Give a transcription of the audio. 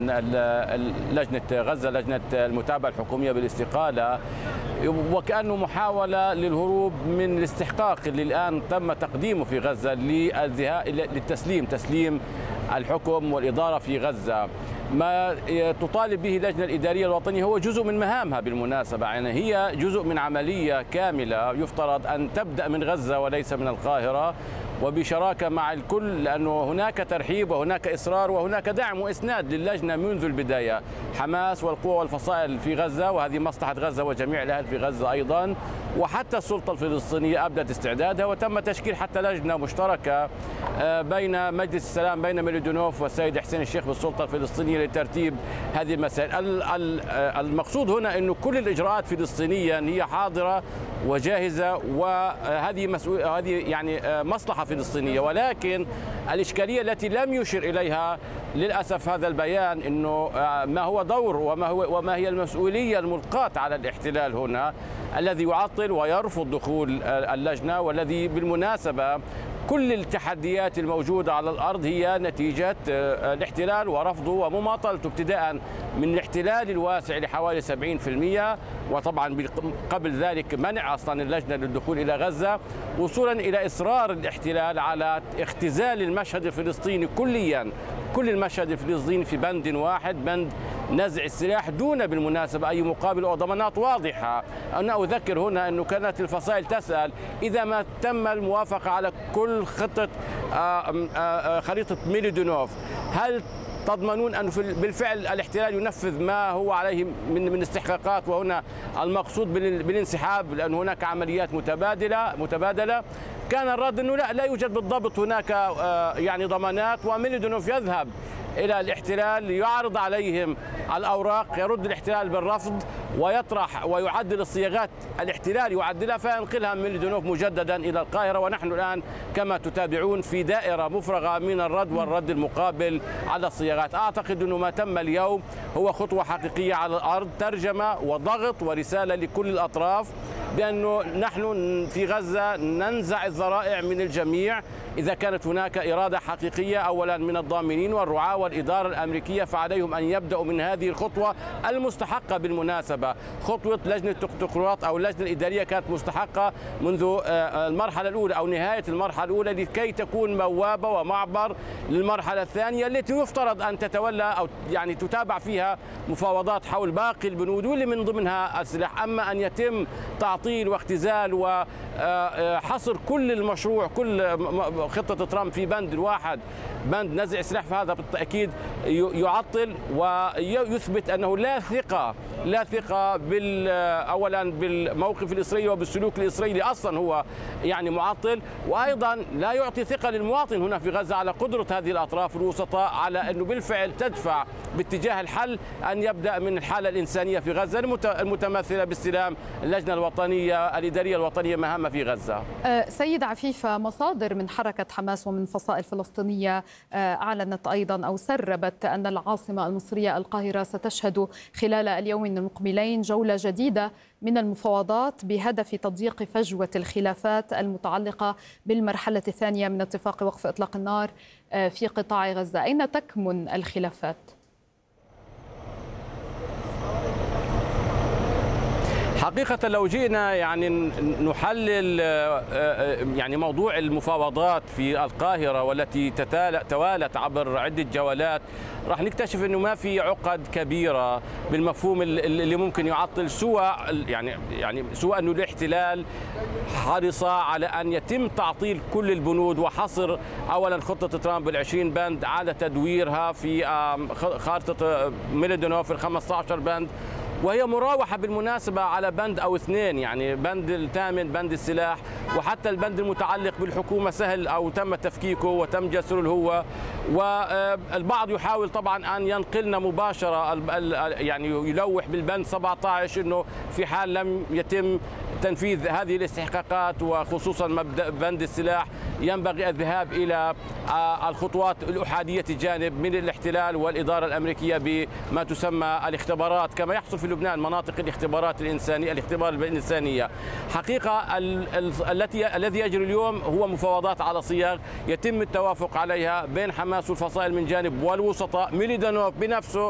لجنة غزة، لجنة المتابعة الحكومية بالاستقالة، وكأنه محاولة للهروب من الاستحقاق اللي الآن تم تقديمه في غزة تسليم الحكم والإدارة في غزة. ما تطالب به اللجنة الإدارية الوطنية هو جزء من مهامها بالمناسبة، يعني هي جزء من عملية كاملة يفترض أن تبدأ من غزة وليس من القاهرة، وبشراكة مع الكل، لأنه هناك ترحيب وهناك إصرار وهناك دعم وإسناد للجنة منذ البداية. حماس والقوى والفصائل في غزة، وهذه مصلحة غزة وجميع الأهل في غزة أيضا، وحتى السلطة الفلسطينية أبدت استعدادها، وتم تشكيل حتى لجنة مشتركة بين مجلس السلام بين ميلودينوف والسيد حسين الشيخ بالسلطة الفلسطينية لترتيب هذه المسائل. المقصود هنا أنه كل الإجراءات فلسطينيا هي حاضرة وجاهزة، وهذه هذه يعني مصلحة فلسطينية، ولكن الإشكالية التي لم يشر إليها للأسف هذا البيان أنه ما هو دور وما هي المسؤولية الملقاة على الاحتلال هنا الذي يعطل ويرفض دخول اللجنة، والذي بالمناسبة كل التحديات الموجودة على الأرض هي نتيجة الاحتلال ورفضه ومماطلته، ابتداء من الاحتلال الواسع لحوالي 70%، وطبعا قبل ذلك منع أصلا اللجنة للدخول إلى غزة، وصولا إلى إصرار الاحتلال على اختزال المشهد الفلسطيني كليا، كل المشهد الفلسطيني في بند واحد، بند نزع السلاح دون بالمناسبة أي مقابل أو ضمانات واضحة. أنا أذكر هنا أنه كانت الفصائل تسأل إذا ما تم الموافقة على كل خريطة ميلودينوف، هل تضمنون أن بالفعل الاحتلال ينفذ ما هو عليه من استحقاقات، وهنا المقصود بالانسحاب لأن هناك عمليات متبادلة؟ كان الرد أنه لا يوجد بالضبط هناك يعني ضمانات، وميلودينوف يذهب إلى الاحتلال يعرض عليهم الأوراق، يرد الاحتلال بالرفض ويطرح ويعدل الصياغات، الاحتلال يعدلها فينقلها ميلودينوف مجددا إلى القاهرة، ونحن الآن كما تتابعون في دائرة مفرغة من الرد والرد المقابل على الصياغات. أعتقد أنه ما تم اليوم هو خطوة حقيقية على الأرض، ترجمة وضغط ورسالة لكل الأطراف بأنه نحن في غزة ننزع الذرائع من الجميع. إذا كانت هناك إرادة حقيقية أولا من الضامنين والرعاة والإدارة الأمريكية، فعليهم أن يبدأوا من هذه الخطوة المستحقة بالمناسبة. خطوة لجنة التقريرات أو اللجنة الإدارية كانت مستحقة منذ المرحلة الأولى أو نهاية المرحلة الأولى، لكي تكون بوابة ومعبر للمرحلة الثانية التي يفترض أن تتولى أو يعني تتابع فيها مفاوضات حول باقي البنود واللي من ضمنها السلاح. أما أن يتم تعطيل واختزال وحصر كل المشروع، كل خطة ترامب في بند واحد، بند نزع السلاح، فهذا بالتأكيد يعطل ويثبت أنه لا ثقة أولا بالموقف الإسرائيلي وبالسلوك الإسرائيلي، أصلا هو يعني معطل، وأيضا لا يعطي ثقة للمواطن هنا في غزة على قدرة هذه الأطراف الوسطاء على أنه بالفعل تدفع باتجاه الحل، أن يبدأ من الحالة الإنسانية في غزة المتمثلة باستلام اللجنة الوطنية الإدارية الوطنية مهامة في غزة. سيد عفيف، مصادر من حركة حماس ومن فصائل فلسطينية أعلنت أيضا أو سربت أن العاصمة المصرية القاهرة ستشهد خلال اليومين المقبلين جولة جديدة من المفاوضات بهدف تضييق فجوة الخلافات المتعلقة بالمرحلة الثانية من اتفاق وقف إطلاق النار في قطاع غزة. أين تكمن الخلافات؟ حقيقة لو جينا يعني نحلل يعني موضوع المفاوضات في القاهرة والتي توالت عبر عدة جولات، راح نكتشف انه ما في عقد كبيرة بالمفهوم اللي ممكن يعطل، سوى انه الاحتلال حرص على ان يتم تعطيل كل البنود وحصر اولا خطة ترامب ال20 بند على تدويرها في خارطة ميلودينوف 15 بند، وهي مراوحة بالمناسبة على بند أو اثنين، يعني بند الثامن بند السلاح، وحتى البند المتعلق بالحكومة سهل أو تم تفكيكه وتم جسره هو، والبعض يحاول طبعا أن ينقلنا مباشرة يعني يلوح بالبند 17 أنه في حال لم يتم تنفيذ هذه الاستحقاقات وخصوصا بند السلاح ينبغي الذهاب إلى الخطوات الأحادية الجانب من الاحتلال والإدارة الأمريكية بما تسمى الاختبارات، كما يحصل في لبنان مناطق الاختبارات الإنسانية، الاختبار الإنسانية. حقيقة الذي يجري اليوم هو مفاوضات على صياغ يتم التوافق عليها بين حماس والفصائل من جانب والوسطاء. ميلودينوف بنفسه